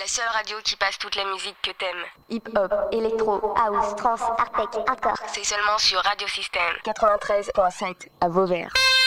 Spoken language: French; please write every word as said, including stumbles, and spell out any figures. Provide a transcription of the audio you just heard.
seule radio qui passe toute la musique que t'aimes. Hip-hop, électro, house, trance, hardtech, hardcore. C'est seulement sur Radio Système quatre-vingt-treize virgule sept à Vauvert.